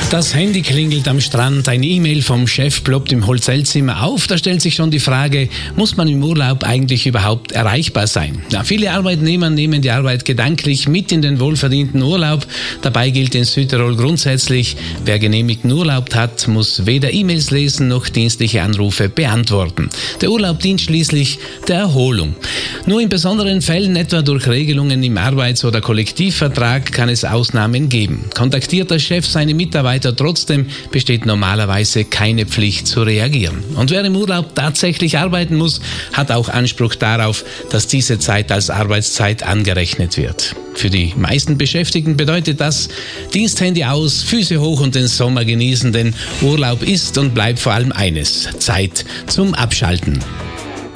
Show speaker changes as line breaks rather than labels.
Das Handy klingelt am Strand, eine E-Mail vom Chef ploppt im Hotelzimmer auf. Da stellt sich schon die Frage, muss man im Urlaub eigentlich überhaupt erreichbar sein? Ja, viele Arbeitnehmer nehmen die Arbeit gedanklich mit in den wohlverdienten Urlaub. Dabei gilt in Südtirol grundsätzlich, wer genehmigten Urlaub hat, muss weder E-Mails lesen noch dienstliche Anrufe beantworten. Der Urlaub dient schließlich der Erholung. Nur in besonderen Fällen, etwa durch Regelungen im Arbeits- oder Kollektivvertrag, kann es Ausnahmen geben. Kontaktiert der Chef seine Mitarbeiter trotzdem, besteht normalerweise keine Pflicht zu reagieren. Und wer im Urlaub tatsächlich arbeiten muss, hat auch Anspruch darauf, dass diese Zeit als Arbeitszeit angerechnet wird. Für die meisten Beschäftigten bedeutet das Diensthandy aus, Füße hoch und den Sommer genießen, denn Urlaub ist und bleibt vor allem eines: Zeit zum Abschalten.